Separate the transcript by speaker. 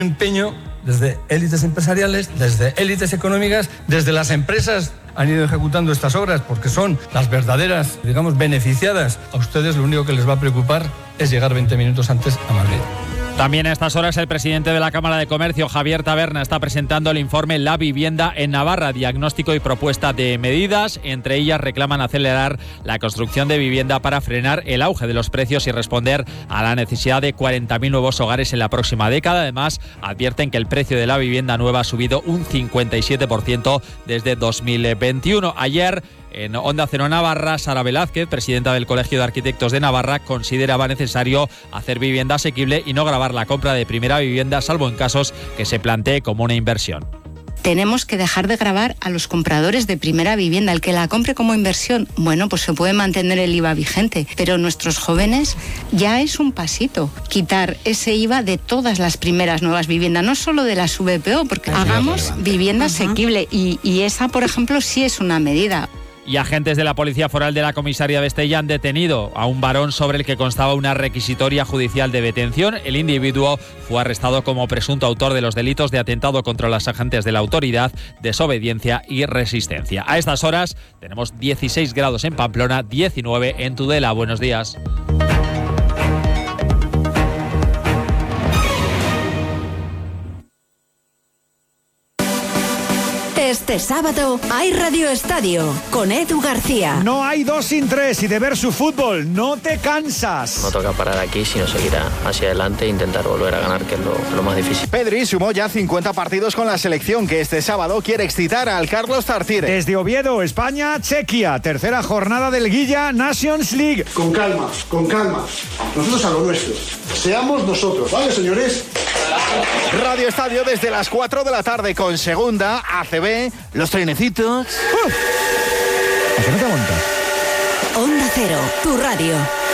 Speaker 1: Empeño desde élites empresariales, desde élites económicas, desde las empresas han ido ejecutando estas obras porque son las verdaderas, beneficiadas. A ustedes lo único que les va a preocupar es llegar 20 minutos antes a Madrid.
Speaker 2: También a estas horas el presidente de la Cámara de Comercio, Javier Taberna, está presentando el informe La Vivienda en Navarra, diagnóstico y propuesta de medidas. Entre ellas reclaman acelerar la construcción de vivienda para frenar el auge de los precios y responder a la necesidad de 40.000 nuevos hogares en la próxima década. Además, advierten que el precio de la vivienda nueva ha subido un 57% desde 2021. Ayer, en Onda Cero Navarra, Sara Velázquez, presidenta del Colegio de Arquitectos de Navarra, consideraba necesario hacer vivienda asequible y no gravar la compra de primera vivienda, salvo en casos que se plantee como una inversión.
Speaker 3: Tenemos que dejar de gravar a los compradores de primera vivienda. El que la compre como inversión, pues se puede mantener el IVA vigente, pero nuestros jóvenes ya es un pasito quitar ese IVA de todas las primeras nuevas viviendas, no solo de las VPO, porque hagamos vivienda asequible y esa, por ejemplo, sí es una medida.
Speaker 2: Y agentes de la Policía Foral de la Comisaría de Estella han detenido a un varón sobre el que constaba una requisitoria judicial de detención. El individuo fue arrestado como presunto autor de los delitos de atentado contra los agentes de la autoridad, desobediencia y resistencia. A estas horas tenemos 16 grados en Pamplona, 19 en Tudela. Buenos días.
Speaker 4: Este sábado hay Radio Estadio con Edu García.
Speaker 5: No hay 2 sin 3 y de ver su fútbol no te cansas.
Speaker 6: No toca parar aquí, sino seguir hacia adelante e intentar volver a ganar, que es lo más difícil.
Speaker 7: Pedri sumó ya 50 partidos con la selección, que este sábado quiere excitar al Carlos Tartiere.
Speaker 5: Desde Oviedo, España, Chequia, tercera jornada del Guilla Nations League.
Speaker 8: Con calma. Nosotros a lo nuestro. Seamos nosotros, ¿vale, señores?
Speaker 7: Radio Estadio desde las 4 de la tarde con segunda, ACB, los trenecitos.
Speaker 5: ¿A qué no te montas?
Speaker 4: Onda Cero, tu radio.